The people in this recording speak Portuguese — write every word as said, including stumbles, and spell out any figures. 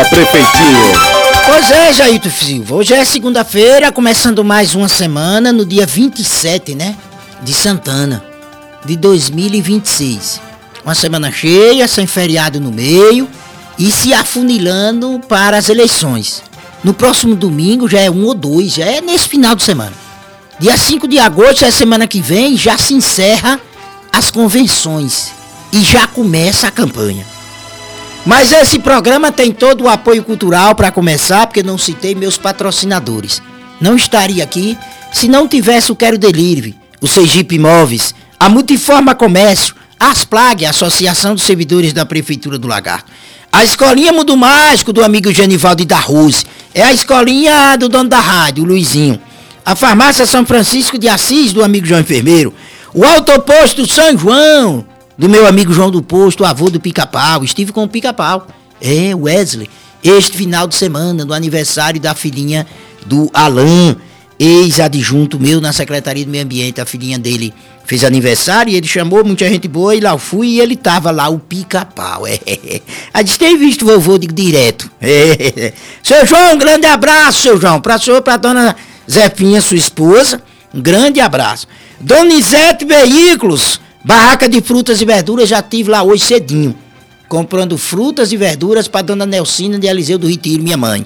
da Prefeitura. Pois é, Jailton Silva, hoje é segunda-feira, começando mais uma semana, no dia vinte e sete, né, de Santana, de dois mil e vinte e seis. Uma semana cheia, sem feriado no meio e se afunilando para as eleições. No próximo domingo já é um ou dois, já é nesse final de semana. Dia cinco de agosto, é a semana que vem, já se encerra as convenções e já começa a campanha. Mas esse programa tem todo o apoio cultural para começar, porque não citei meus patrocinadores. Não estaria aqui se não tivesse o Quero Delivery, o Sergipe Imóveis, a Multiforma Comércio, a Asplag, a Associação dos Servidores da Prefeitura do Lagarto, a Escolinha Mundo Mágico do amigo Genivaldo da Rose, é a escolinha do dono da rádio, o Luizinho, a Farmácia São Francisco de Assis do amigo João Enfermeiro, o Autoposto São João, do meu amigo João do Posto, o avô do Pica-Pau. Estive com o Pica-Pau, é, Wesley, este final de semana, no aniversário da filhinha do Alain, ex-adjunto meu na Secretaria do Meio Ambiente. A filhinha dele fez aniversário e ele chamou muita gente boa e lá eu fui e ele tava lá, o Pica-Pau. É, é. A gente tem visto o vovô de, direto. É, é. Seu João, um grande abraço, seu João, pra senhor, pra dona Zefinha, sua esposa, um grande abraço. Donizete Veículos, barraca de frutas e verduras, já tive lá hoje cedinho, comprando frutas e verduras para dona Nelsina de Eliseu do Retiro, minha mãe.